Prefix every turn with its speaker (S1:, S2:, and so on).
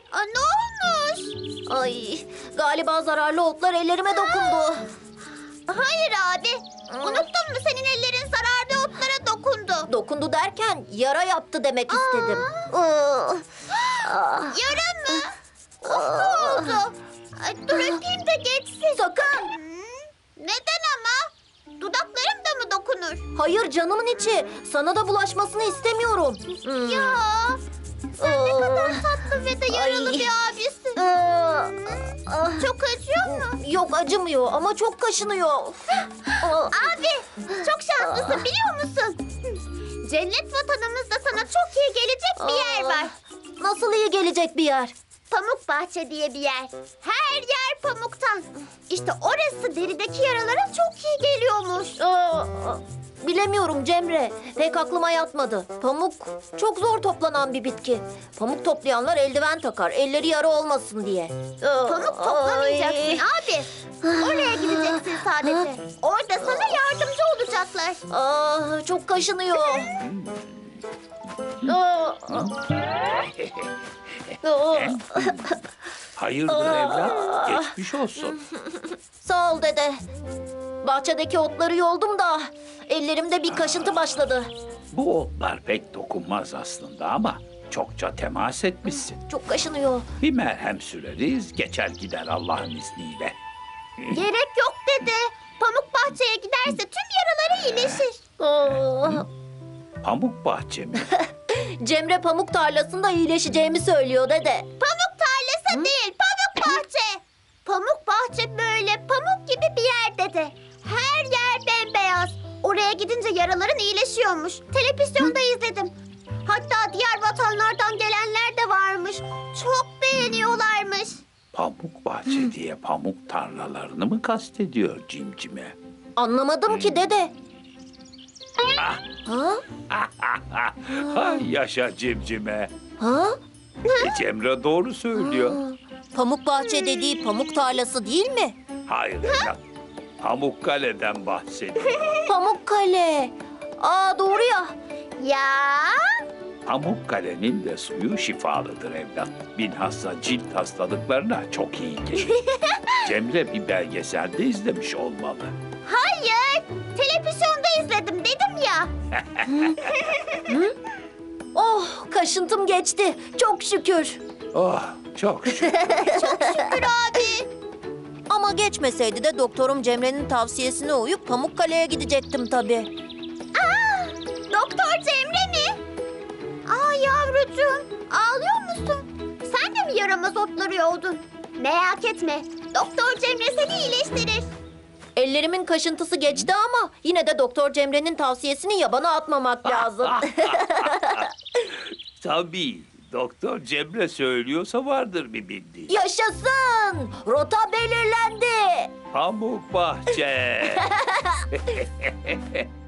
S1: Ne olmuş?
S2: Ay, galiba zararlı otlar ellerime dokundu.
S1: Hayır abi. Unuttun mu senin ellerin zararlı otlara dokundu.
S2: Dokundu derken yara yaptı demek istedim.
S1: Yara mı? Ne oldu? Dur öpeyim de geçsin.
S2: Sakın!
S1: Neden ama? Dudaklarım da mı dokunur?
S2: Hayır canımın içi. Sana da bulaşmasını istemiyorum.
S1: Ya sen ne kadar tatlı ve de yaralı
S2: Ay.
S1: bir abisin. Çok acıyor mu?
S2: Yok acımıyor ama çok kaşınıyor.
S1: Abi çok şanslısın biliyor musun? Cennet vatanımızda sana çok iyi gelecek bir yer var.
S2: Nasıl iyi gelecek bir yer?
S1: Pamuk bahçe diye bir yer. Her yer pamuktan. İşte orası derideki yaralara çok iyi geliyormuş.
S2: Bilemiyorum Cemre. Pek aklıma yatmadı. Pamuk çok zor toplanan bir bitki. Pamuk toplayanlar eldiven takar. Elleri yara olmasın diye.
S1: Pamuk toplamayacaksın abi. Oraya gideceksin sadece. Orada sana yardımcı olacaklar.
S2: Çok kaşınıyor.
S3: Hayırdır evlat? Geçmiş olsun.
S2: Sağ ol dede. Bahçedeki otları yoldum da ellerimde bir kaşıntı başladı.
S3: Bu otlar pek dokunmaz aslında ama çokça temas etmişsin.
S2: Çok kaşınıyor.
S3: Bir merhem süreriz, geçer gider Allah'ın izniyle.
S1: Gerek yok dede. Pamuk bahçeye giderse tüm yaraları iyileşir.
S3: Pamuk bahçe mi?
S2: Cemre pamuk tarlasında iyileşeceğimi söylüyor dede.
S1: Pamuk tarlası değil, pamuk bahçe. Pamuk bahçe böyle pamuk gibi bir yer dede. Her yer bembeyaz. Oraya gidince yaraların iyileşiyormuş. Televizyonda izledim. Hatta diğer vatanlardan gelenler de varmış. Çok beğeniyorlarmış.
S3: Pamuk bahçe diye pamuk tarlalarını mı kastediyor cimcime?
S2: Anlamadım ki dede. Ha?
S3: Hay yaşa cimcime.
S2: Ha?
S3: Cemre doğru söylüyor.
S2: Pamuk bahçe dediği pamuk tarlası değil mi?
S3: Hayır evlat. Pamukkale'den bahsediyor.
S2: Pamukkale. Doğru ya.
S1: Ya
S3: Pamukkale'nin de suyu şifalıdır evlat. Bilhassa cilt hastalıklarına çok iyi gelir. Cemre bir belgeselde izlemiş olmalı.
S1: hayır. Televizyonda izledim dedim ya.
S2: Oh, kaşıntım geçti. Çok şükür.
S3: Oh çok şükür.
S1: Şükür abi.
S2: Ama geçmeseydi de doktorum Cemre'nin tavsiyesine uyup Pamukkale'ye gidecektim tabii.
S1: Doktor Cemre mi? Yavrucuğum ağlıyor musun? Sen de mi yaramaz otları yoldun? Merak etme. Doktor Cemre seni iyileştirir.
S2: Ellerimin kaşıntısı geçti ama yine de Doktor Cemre'nin tavsiyesini yabana atmamak lazım.
S3: Tabii. Doktor Cemre söylüyorsa vardır bir bildiği.
S2: Yaşasın! Rota belirlendi.
S3: Pamuk bahçe.